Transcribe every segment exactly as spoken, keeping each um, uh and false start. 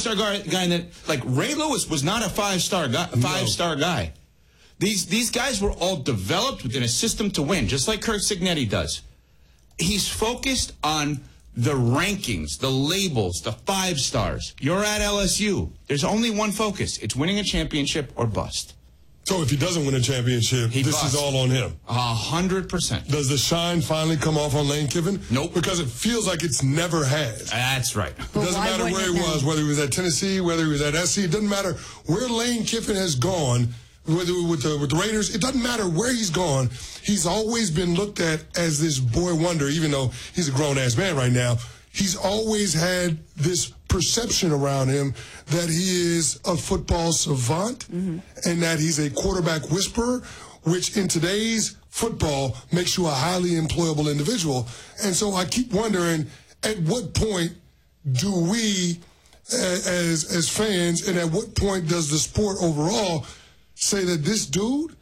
five-star guy, guy that, like, Ray Lewis was not a five-star guy, a five-star no. guy. These, these guys were all developed within a system to win, just like Curt Cignetti does. He's focused on the rankings, the labels, the five stars. You're at L S U. There's only one focus. It's winning a championship or bust. So if he doesn't win a championship, he this busts. is all on him? A hundred percent. Does the shine finally come off on Lane Kiffin? Nope. Because it feels like it's never has. That's right. It doesn't matter where he was, whether he was at Tennessee, whether he was at S C. It doesn't matter where Lane Kiffin has gone, whether with the, with the Raiders. It doesn't matter where he's gone. He's always been looked at as this boy wonder, even though he's a grown-ass man right now. He's always had this perception around him that he is a football savant mm-hmm. and that he's a quarterback whisperer, which in today's football makes you a highly employable individual. And so I keep wondering, at what point do we, as as fans, and at what point does the sport overall say that this dude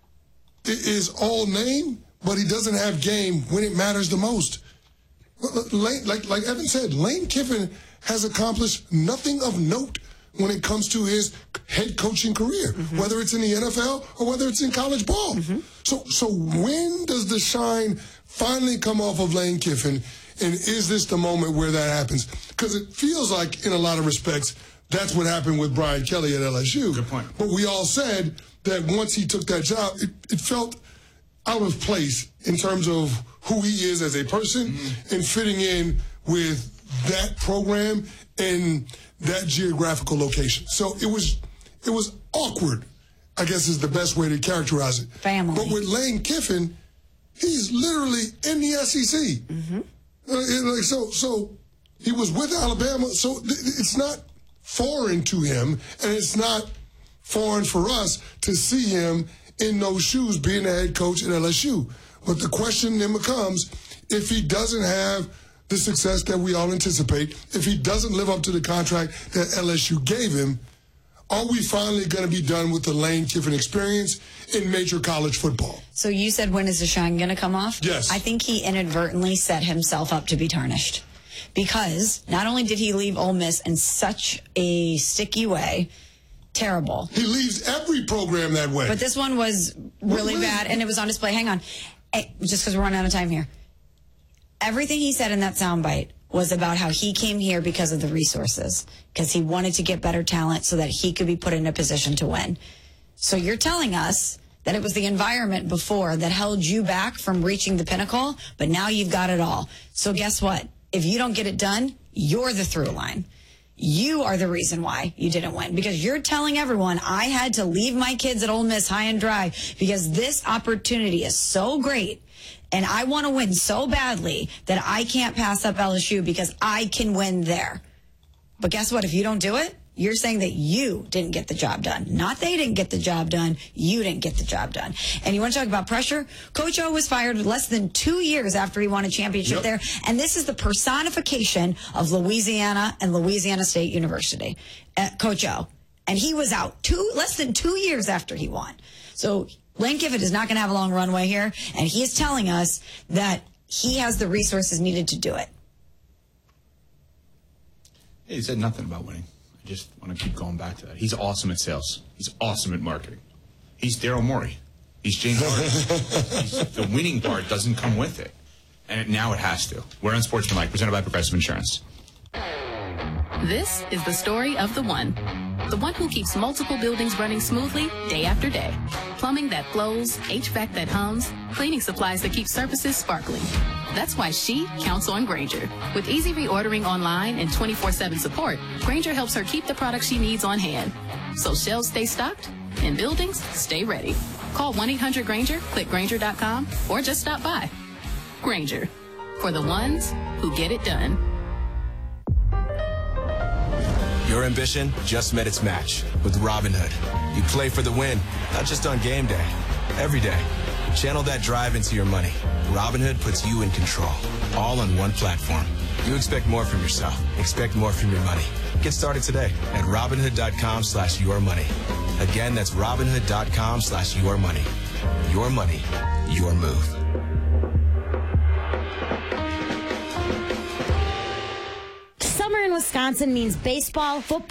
is all name, but he doesn't have game when it matters the most? Lane, like like Evan said, Lane Kiffin has accomplished nothing of note when it comes to his head coaching career, mm-hmm. whether it's in the N F L or whether it's in college ball. Mm-hmm. So so when does the shine finally come off of Lane Kiffin, and is this the moment where that happens? Because it feels like, in a lot of respects, that's what happened with Brian Kelly at L S U. Good point. But we all said that once he took that job, it, it felt out of place in terms of who he is as a person mm-hmm. and fitting in with that program and that geographical location. So it was it was awkward, I guess is the best way to characterize it. Family. But with Lane Kiffin, he's literally in the S E C. Mm-hmm. Uh, like so, so he was with Alabama, so th- it's not foreign to him, and it's not foreign for us to see him in those shoes being the head coach at L S U. But the question then becomes, if he doesn't have the success that we all anticipate, if he doesn't live up to the contract that L S U gave him, are we finally going to be done with the Lane Kiffin experience in major college football? So you said, when is the shine going to come off? Yes. I think he inadvertently set himself up to be tarnished. Because not only did he leave Ole Miss in such a sticky way, terrible. He leaves every program that way. But this one was really bad, and it was on display. Hang on. Hey, just because we're running out of time here. Everything he said in that soundbite was about how he came here because of the resources, because he wanted to get better talent so that he could be put in a position to win. So you're telling us that it was the environment before that held you back from reaching the pinnacle, but now you've got it all. So guess what? If you don't get it done, you're the through line. You are the reason why you didn't win, because you're telling everyone, I had to leave my kids at Ole Miss high and dry because this opportunity is so great and I want to win so badly that I can't pass up L S U because I can win there. But guess what? If you don't do it, you're saying that you didn't get the job done. Not they didn't get the job done. You didn't get the job done. And you want to talk about pressure? Coach O was fired less than two years after he won a championship yep. there. And this is the personification of Louisiana and Louisiana State University, uh, Coach O. And he was out two less than two years after he won. So Lane Kiffin is not going to have a long runway here. And he is telling us that he has the resources needed to do it. He said nothing about winning. I just want to keep going back to that. He's awesome at sales. He's awesome at marketing. He's Daryl Morey. He's James Harden. He's, the winning part doesn't come with it. And it, now it has to. We're on Sportsmanlike, presented by Progressive Insurance. This is the story of the one. The one who keeps multiple buildings running smoothly day after day. Plumbing that flows, H V A C that hums, cleaning supplies that keep surfaces sparkling. That's why she counts on Grainger. With easy reordering online and twenty-four seven support, Grainger helps her keep the products she needs on hand. So shelves stay stocked and buildings stay ready. Call one eight hundred Grainger, click Grainger dot com, or just stop by. Grainger, for the ones who get it done. Your ambition just met its match with Robinhood. You play for the win, not just on game day, every day. Channel that drive into your money. Robinhood puts you in control, all on one platform. You expect more from yourself. Expect more from your money. Get started today at Robinhood dot com slash your money. Again, that's Robinhood dot com slash your money. Your money, your move. Summer in Wisconsin means baseball, football,